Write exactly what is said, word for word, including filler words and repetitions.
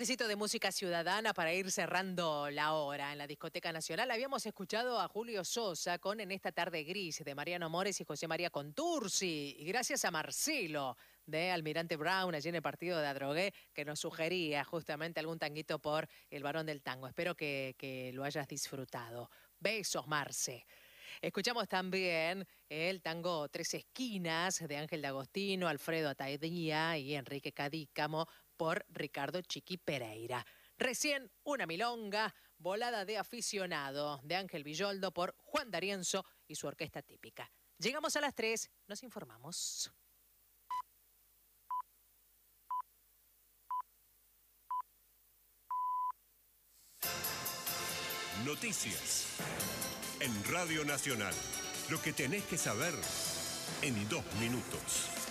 toquecito de música ciudadana para ir cerrando la hora. En la Discoteca Nacional habíamos escuchado a Julio Sosa con En esta tarde gris de Mariano Mores y José María Contursi. Y gracias a Marcelo de Almirante Brown, allí en el partido de Adrogué, que nos sugería justamente algún tanguito por El Varón del Tango. Espero que, que lo hayas disfrutado. Besos, Marce. Escuchamos también el tango Tres Esquinas de Ángel D'Agostino, Alfredo Ataidía y Enrique Cadícamo por Ricardo Chiqui Pereira. Recién Una Milonga, Volada de Aficionado de Ángel Villoldo por Juan D'Arienzo y su orquesta típica. Llegamos a las tres, nos informamos. Noticias en Radio Nacional. Lo que tenés que saber en dos minutos.